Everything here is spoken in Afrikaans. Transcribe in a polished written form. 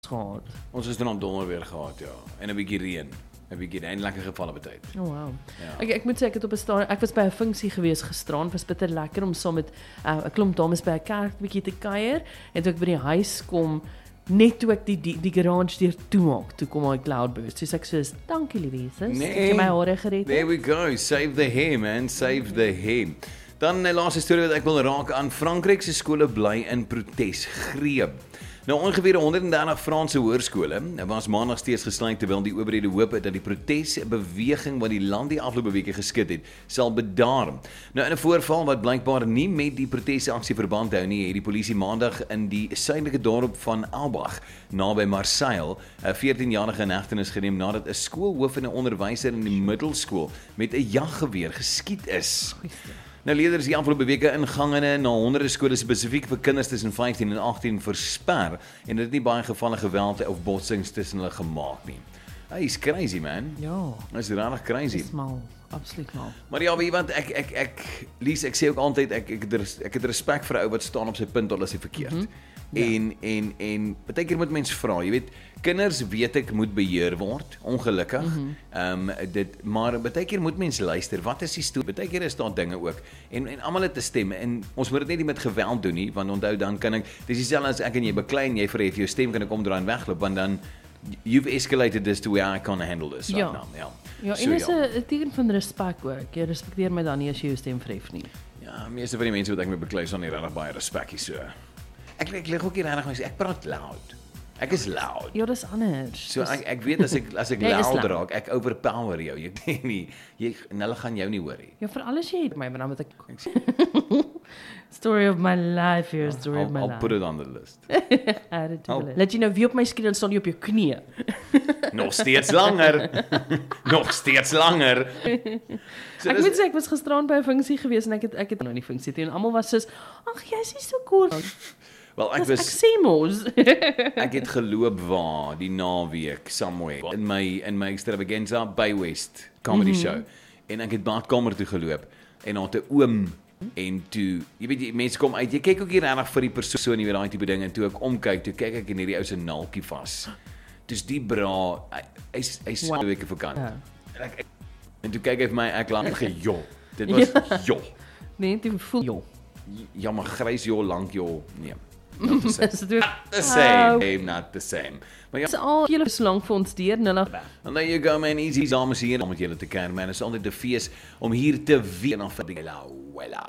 gehad. Ons het dan donder weer gehad, ja. En 'n bietjie reën. 'n bietjie en lekker gevalle betyd. Oh wow. Ja. Ek moet sê ek het op 'n stadium, ek was by 'n funksie gewees gisterand, was bitter lekker om saam met 'n klomp dames by 'n kerk bietjie te kuier en toe ek by die huis kom, net toe ek die garage deur toemaak, toe kom my cloudburst. So ek sê, dankie liewe Jesus, Nee. het jy my hare gered. There we go. Save the hair, man. Save the hair. Dan 'n laaste storie wat ek wil raak aan. Frankryk se skole bly in protesgreep. Nou ongeveer 130 Franse hoërskole was maandag steeds gesluit terwyl die owerhede hoop het dat die protesbeweging wat die land die afgelope weke geskit het, sal bedaar. Nou in 'n voorval wat blykbaar nie met die protesaksie verband hou nie, het die polisie maandag in die suidelike dorp van Albach naby Marseille 'n 14-jarige in hegtenis geneem nadat 'n skoolhoof en 'n onderwyser in die middelskool met 'n jaggeweer geskiet is. Nou leerders die afgelope weke ingangene na honderde skole spesifiek vir kinders tussen 15 en 18 versper en dit het nie baie gevalle geweld of botsings tussen hulle gemaak nie. Hy is crazy man. Ja, Hy's regtig crazy. dis mal, absoluut mal. Maar ja, weet jy wat Lies, ek sê ook altyd ek het respek vir 'n ou wat staan op sy punt al is hy verkeerd. En baie keer moet mens vra, jy weet, kinders weet ek moet beheer word, ongelukkig. Maar baie keer moet mens luister, wat is die storie? Baie keer is daar dinge ook en almal het 'n stem en ons moet dit net nie met geweld doen nie, want onthou dan kan ek dis dieselfde as ek en jy beklei en jy verhef jou stem kan ek omdraai en wegloop, want dan you've escalated this to where I can't handle this right now. Ja, en is 'n teken van respek ook. Jy respekteer my dan nie as jy jou stem verhef nie. Ja, meeste van die mense wat ek mee beklei is dan nie regtig baie respek hier so. Ek lig ook nie regtig my sê ek praat loud. Ek is loud. Ja, dis anders. So ek weet as ek Jy is loud loud. raak, ek overpower jou. Jy weet nie, hulle gaan jou nie hoor nie. Ja, vir alles jy het my, maar dan moet ek story of my life here, story of my I'll life. put it on the list. Add it to the list. Let jy nou wie op my skree dan staan jy op jou knie. Nog steeds langer. Nog steeds langer. So Ek moet sê ek was gisterand by 'n funksie gewees en ek het nou nie funksie toe en almal was soos, "Ag, jy's nie so kort." Wel ek Ek was sê mos. ek het geloop waar die naweek somewhere in my extravaganza by West comedy show en ek het badkamer toe geloop en daar het 'n oom en toe jy weet mense kom uit jy kyk ook hier regtig vir die persoon jy weet daai tipe ding en toe ek omkyk toe kyk ek en hierdie ou se naaltjie vas. Dis die bra hy's 2 weke vakant. Ja. En toe kyk hy vir my ek laat gejol. Dit was jol. Nee, jy voel jou. Ja maar grys jol lank jol nee. Not the same. Is dit The same, not the same. Maar ja, Dis al julle so lank vir ons deur 0. and there you go man, easy dames hier om met julle te kuier man. Dit is altyd 'n fees om hier te wees en dan vir die la.